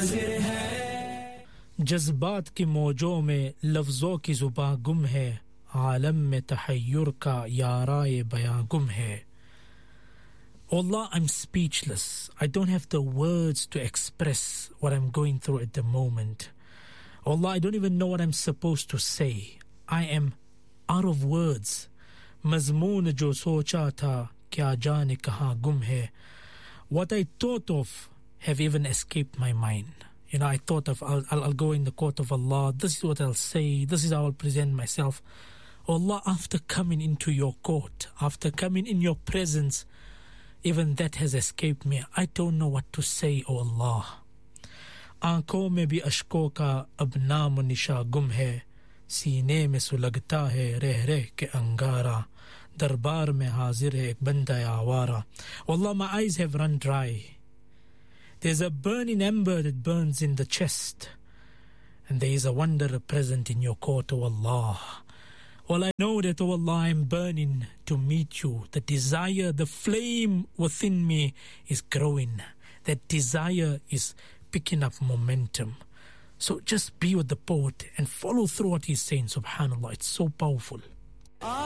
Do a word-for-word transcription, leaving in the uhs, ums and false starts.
हाजिर है जज्बात की मौजों में लफ्जों की जुबां गुम है आलम में तहय्युर का याराए बयां गुम है Oh Allah, I'm speechless. I don't have the words to express what I'm going through at the moment. Oh Allah, I don't even know what I'm supposed to say. I am out of words. Mazmoon jo socha tha, kya jaane kahan gum hai. What I thought of have even escaped my mind. You know, I thought of, I'll, I'll, I'll go in the court of Allah. This is what I'll say. This is how I'll present myself. Oh Allah, after coming into your court, after coming in your presence, even that has escaped me. I don't know what to say, O Allah. आंखों में भी अश्कों का अब नाम निशा गुम है सीने में सुलगता है रह रह के अंगारा दरबार में हाजिर है एक बंदा आवारा Allah, my eyes have run dry. There's a burning ember that burns in the chest, and there is a wanderer present in your court, O Allah. Well, I know that, O Allah, I am burning to meet you. The desire, the flame within me is growing. That desire is picking up momentum. So just be with the poet and follow through what he's saying. Subhanallah, it's so powerful.